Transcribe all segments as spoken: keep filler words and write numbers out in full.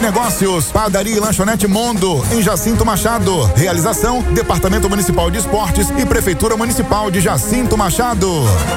negócios, padaria e lanchonete Mondo, em Jacinto Machado. Realização, Departamento Municipal de Esportes e Prefeitura Municipal de Jacinto Machado.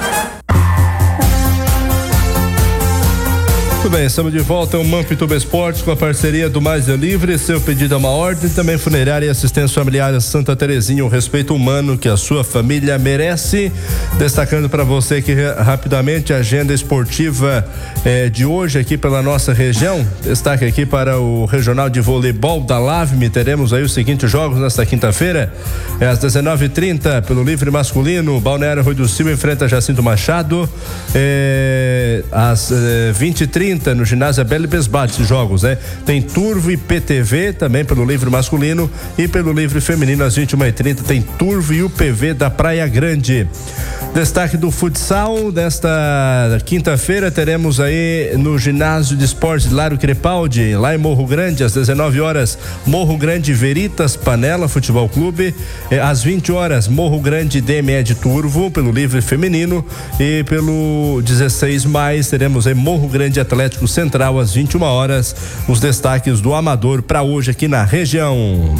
Muito bem, estamos de volta ao Mampituba Esportes com a parceria do Mais é Livre. Seu pedido é uma ordem, também funerária e assistência familiar Santa Terezinha, o respeito humano que a sua família merece. Destacando para você que rapidamente a agenda esportiva eh, de hoje aqui pela nossa região. Destaque aqui para o Regional de Voleibol da Lavme. Teremos aí os seguintes jogos nesta quinta-feira. É às dezenove e trinta pelo Livre Masculino, Balneário Rui do Silva enfrenta Jacinto Machado. É, às é, vinte e trinta no ginásio Abel Besbate, esses jogos, né? Tem Turvo e P T V também pelo Livre Masculino, e pelo Livre Feminino às vinte e uma e trinta tem Turvo e U P V da Praia Grande. Destaque do futsal desta quinta-feira, teremos aí no ginásio de esportes Lário Crepaldi, lá em Morro Grande, às dezenove horas, Morro Grande Veritas Panela Futebol Clube, às vinte horas, Morro Grande D M E de Turvo pelo Livre Feminino, e pelo dezesseis mais teremos aí Morro Grande Atlético Central às vinte e uma horas. Os destaques do Amador para hoje aqui na região.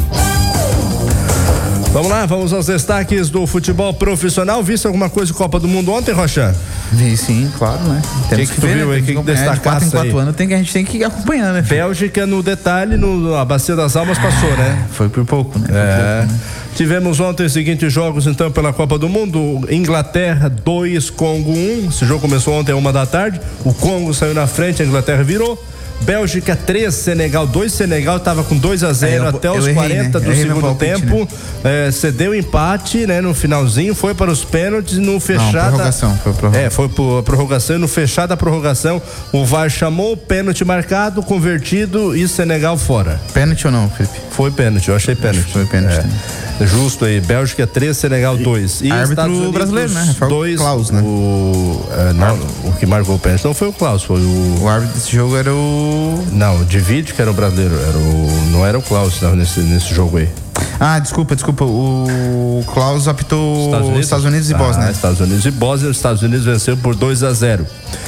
Vamos lá, vamos aos destaques do futebol profissional. Viste alguma coisa de Copa do Mundo ontem, Rocha? Vi sim, claro, né? Temos que, que tu viu né? aí? Que, que destacasse de quatro em quatro anos tem que, a gente tem que ir acompanhando, né? Bélgica no detalhe, no, a Bacia das Almas passou, né? Foi por pouco, né? É. Pouco, né? Tivemos ontem os seguintes jogos, então, pela Copa do Mundo. Inglaterra dois, Congo um. Esse jogo começou ontem, uma da tarde. O Congo saiu na frente, a Inglaterra virou. Bélgica três, Senegal dois. Senegal estava com dois a zero é, até os errei, quarenta, né? Do segundo palpite, tempo. Né? É, cedeu empate, né? No finalzinho, foi para os pênaltis, no fechada. Não, prorrogação, foi prorrogação. É, foi por prorrogação, e no fechada prorrogação, o V A R chamou, pênalti marcado, convertido e Senegal fora. Pênalti ou não, Felipe? Foi pênalti, eu achei pênalti. Foi pênalti. É. Justo aí, Bélgica três, Senegal dois. E árbitro Estados Unidos brasileiro, né? Rafael dois, Klaus, né? O, é, não, o que marcou o pênalti não foi o Klaus, foi o... O árbitro desse jogo era o... Não, o de vídeo que era o brasileiro, era o, não era o Klaus não, nesse, nesse jogo aí. Ah, desculpa, desculpa, o Klaus apitou Estados Unidos, Estados Unidos e ah, Bósnia. Estados Unidos e Bósnia, os Estados Unidos venceu por dois a zero.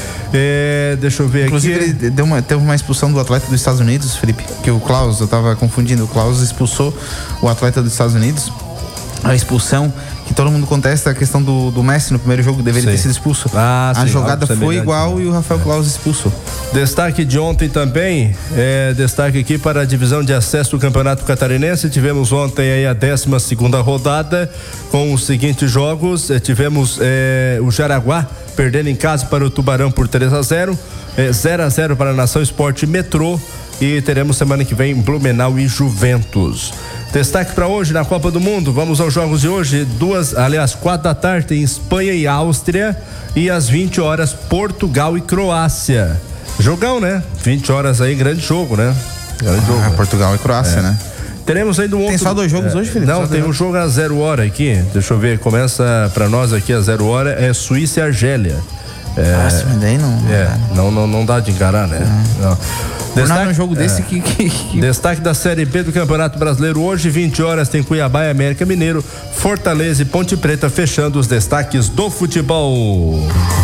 É, deixa eu ver Inclusive, aqui. Inclusive, deu uma, teve uma expulsão do atleta dos Estados Unidos, Felipe, que o Klaus, eu tava confundindo, o Klaus expulsou o atleta dos Estados Unidos. A expulsão, que todo mundo contesta a questão do, do Messi no primeiro jogo, deveria sim. ter sido expulso. Ah, a sim, jogada foi igual, né? E o Rafael Klaus expulsou. Destaque de ontem também, é, destaque aqui para a divisão de acesso do Campeonato Catarinense. Tivemos ontem aí a décima segunda rodada com os seguintes jogos. É, tivemos é, o Jaraguá perdendo em casa para o Tubarão por três a zero, é, zero a zero para a Nação Esporte Metrô, e teremos semana que vem Blumenau e Juventus. Destaque para hoje na Copa do Mundo, vamos aos jogos de hoje, duas, aliás, quatro da tarde tem Espanha e Áustria, e às vinte horas Portugal e Croácia. Jogão, né? vinte horas aí, grande jogo, né? Grande ah, jogo, né? Portugal e Croácia, é. né? Teremos ainda um outro... Tem só dois jogos é, hoje, Felipe? Não, só tem um jogo a zero hora aqui, deixa eu ver, começa para nós aqui a zero hora, é Suíça e Argélia. É, Nossa, mas daí não... É, não, não, não dá de encarar, né? Não. Não. Destaque, um jogo desse é, que, que, que... Destaque da Série B do Campeonato Brasileiro hoje, vinte horas, tem Cuiabá e América Mineiro, Fortaleza e Ponte Preta, fechando os destaques do futebol.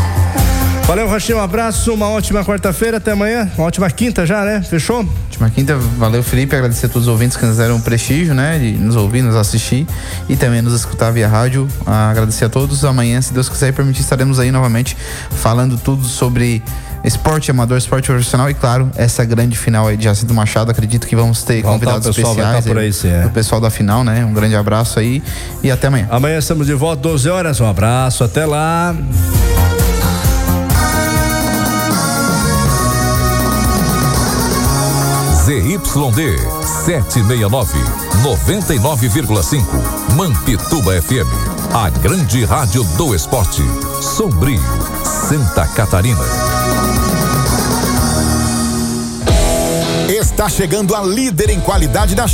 Valeu, Rochinho, um abraço, uma ótima quarta-feira, até amanhã, uma ótima quinta já, né? Fechou? Ótima quinta, valeu, Felipe, agradecer a todos os ouvintes que nos deram um prestígio, né? De nos ouvir, nos assistir e também nos escutar via rádio. Ah, agradecer a todos, amanhã, se Deus quiser e permitir, estaremos aí novamente falando tudo sobre esporte amador, esporte profissional e, claro, essa grande final aí de Jacinto Machado. Acredito que vamos ter vamos convidados tá, especiais tá por aí, sim, é. do pessoal da final, né? Um grande abraço aí e até amanhã. Amanhã estamos de volta, doze horas, um abraço, até lá. Z Y D setecentos e sessenta e nove, noventa e nove vírgula cinco, Mampituba F M, a grande rádio do esporte. Sombrio, Santa Catarina. Está chegando a líder em qualidade da